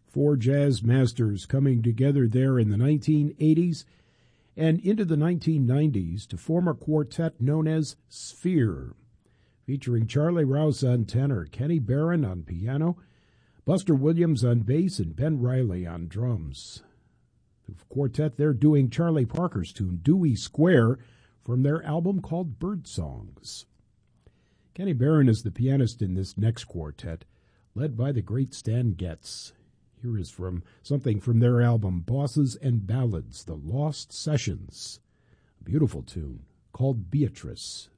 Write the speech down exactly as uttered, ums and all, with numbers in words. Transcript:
Four jazz masters coming together there in the nineteen eighties and into the nineteen nineties to form a quartet known as Sphere, featuring Charlie Rouse on tenor, Kenny Barron on piano, Buster Williams on bass, and Ben Riley on drums. The quartet, they're doing Charlie Parker's tune, Dewey Square, from their album called Bird Songs. Kenny Barron is the pianist in this next quartet, led by the great Stan Getz. Here is from something from their album, Bosses and Ballads, The Lost Sessions. A beautiful tune called Beatrice.